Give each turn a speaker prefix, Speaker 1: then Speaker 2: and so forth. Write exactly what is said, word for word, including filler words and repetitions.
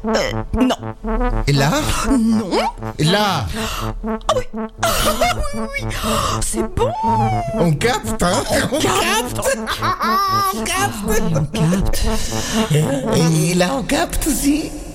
Speaker 1: Euh, non.
Speaker 2: Et là?
Speaker 1: Non.
Speaker 2: Et là?
Speaker 1: Ah oui. Ah oui, oui. Oh, c'est bon.
Speaker 2: On capte, hein? On
Speaker 1: capte.
Speaker 2: On capte.
Speaker 1: On capte.
Speaker 2: Et là, on capte aussi.